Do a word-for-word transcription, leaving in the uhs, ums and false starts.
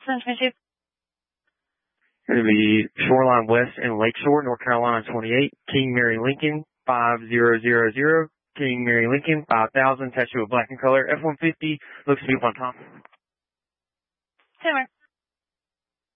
Sunshine Going to be Shoreline West and Lakeshore, North Carolina twenty-eight, King Mary Lincoln five zero zero zero, King Mary Lincoln five thousand, tattoo of black in color, F one fifty, looks to be up on top. two.